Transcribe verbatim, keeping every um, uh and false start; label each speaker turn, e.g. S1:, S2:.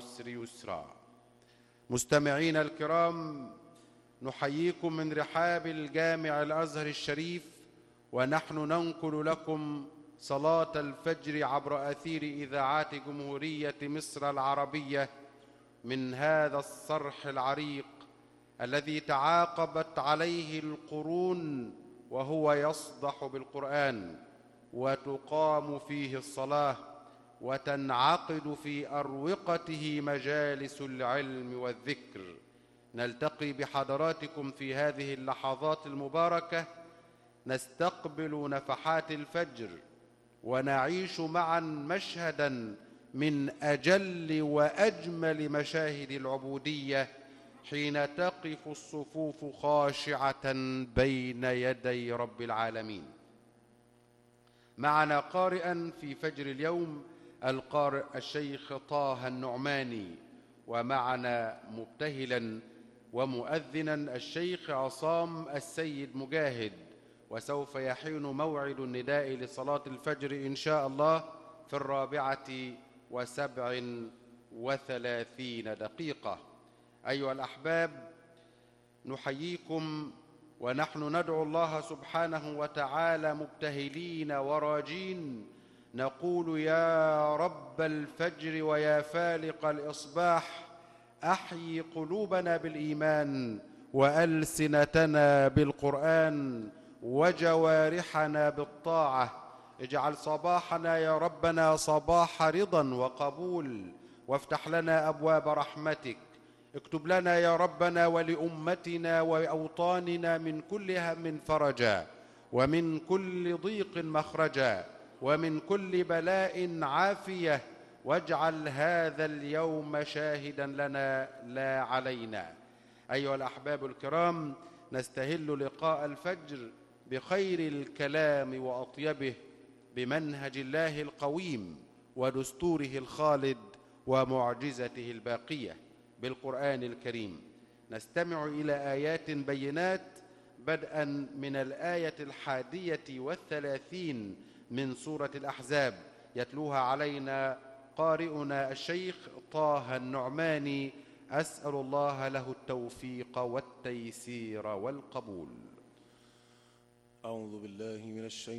S1: العسر يسرا. مستمعين الكرام، نحييكم من رحاب الجامع الأزهر الشريف، ونحن ننقل لكم صلاة الفجر عبر أثير إذاعات جمهورية مصر العربية من هذا الصرح العريق الذي تعاقبت عليه القرون، وهو يصدح بالقرآن، وتقام فيه الصلاة، وتنعقد في أروقته مجالس العلم والذكر. نلتقي بحضراتكم في هذه اللحظات المباركة، نستقبل نفحات الفجر، ونعيش معا مشهدا من أجل وأجمل مشاهد العبودية، حين تقف الصفوف خاشعة بين يدي رب العالمين. معنا قارئا في فجر اليوم القارئ الشيخ طه النعماني، ومعنا مبتهلا ومؤذنا الشيخ عصام السيد مجاهد. وسوف يحين موعد النداء لصلاة الفجر إن شاء الله في الرابعة وسبع وثلاثين دقيقة. أيها الأحباب، نحييكم ونحن ندعو الله سبحانه وتعالى مبتهلين وراجين، نقول: يا رب الفجر ويا فالق الإصباح، أحيي قلوبنا بالإيمان، وألسنتنا بالقرآن، وجوارحنا بالطاعة. اجعل صباحنا يا ربنا صباح رضا وقبول، وافتح لنا أبواب رحمتك. اكتب لنا يا ربنا ولأمتنا وأوطاننا من كل هم فرجا، ومن كل ضيق مخرجا، ومن كل بلاء عافية، واجعل هذا اليوم شاهدا لنا لا علينا. أيها الأحباب الكرام، نستهل لقاء الفجر بخير الكلام وأطيبه، بمنهج الله القويم ودستوره الخالد ومعجزته الباقية، بالقرآن الكريم. نستمع إلى آيات بينات، بدءا من الآية الحادية والثلاثين من سورة الأحزاب، يتلوها علينا قارئنا الشيخ طه النعماني. أسأل الله له التوفيق والتيسير والقبول.
S2: أعوذ بالله من الشيطان